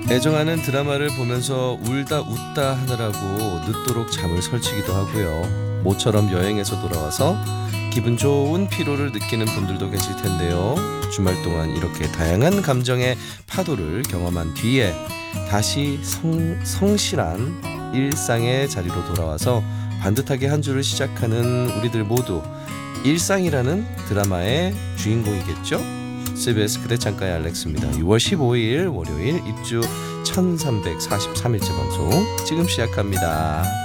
애정하는 드라마를 보면서 울다 웃다 하느라고 늦도록 잠을 설치기도 하고요. 모처럼 여행에서 돌아와서 기분 좋은 피로를 느끼는 분들도 계실 텐데요. 주말 동안 이렇게 다양한 감정의 파도를 경험한 뒤에 다시 성실한 일상의 자리로 돌아와서 반듯하게 한 주를 시작하는 우리들 모두 일상이라는 드라마의 주인공이겠죠? CBS 그대 창가의 알렉스입니다. 6월 15일 월요일 입주 1343일째 방송 지금 시작합니다.